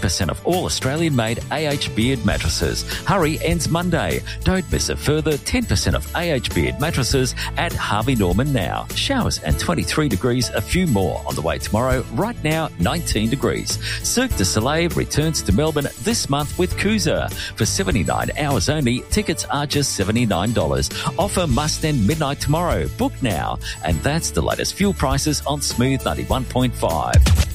10% off all Australian-made AH Beard mattresses. Hurry ends Monday. Don't miss a further 10% off AH Beard mattresses at Harvey Norman now. Showers and 23 degrees, a few more on the way tomorrow. Right now, 19 degrees. Cirque du Soleil returns to Melbourne this month with Cruiser. For 79 hours only, tickets are just $79. Offer must end midnight tomorrow. Book now. And that's the latest fuel prices on Smooth 91.5.